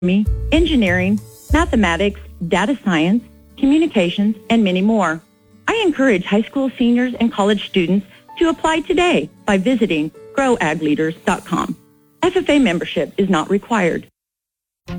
engineering, mathematics, data science, communications, and many more. I encourage high school seniors and college students to apply today by visiting growagleaders.com. FFA membership is not required.